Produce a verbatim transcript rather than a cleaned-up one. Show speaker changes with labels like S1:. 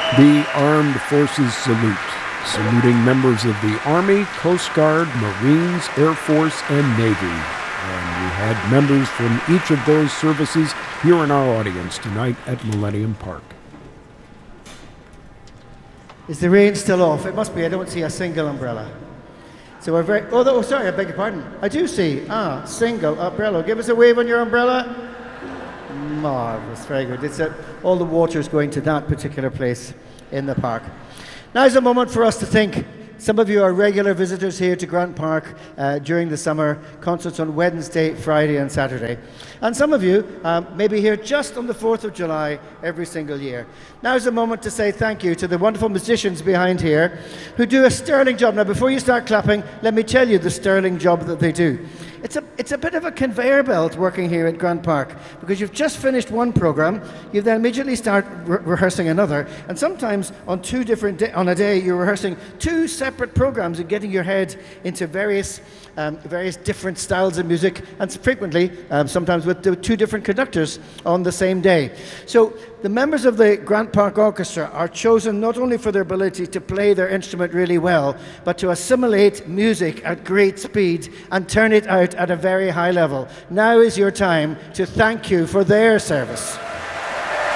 S1: The Armed Forces Salute, saluting members of the Army, Coast Guard, Marines, Air Force, and Navy. And we had members from each of those services here in our audience tonight at Millennium Park.
S2: Is the rain still off? It must be. I don't see a single umbrella. So we're very... Oh, oh, sorry, I beg your pardon. I do see. Ah, single umbrella. Give us a wave on your umbrella. Marvellous, very good. It's a, all the water is going to that particular place in the park. Now is a moment for us to think. Some of you are regular visitors here to Grant Park uh, during the summer, concerts on Wednesday, Friday and Saturday. And some of you um, may be here just on the fourth of July every single year. Now is a moment to say thank you to the wonderful musicians behind here who do a sterling job. Now before you start clapping, let me tell you the sterling job that they do. It's a, it's a bit of a conveyor belt working here at Grant Park, because you've just finished one program, you then immediately start re- rehearsing another, and sometimes on two different da- on a day you're rehearsing two separate programs and getting your head into various um, various different styles of music, and frequently um, sometimes with the two different conductors on the same day. So the members of the Grant Park Orchestra are chosen not only for their ability to play their instrument really well, but to assimilate music at great speed and turn it out at a very high level. Now is your time to thank you for their service.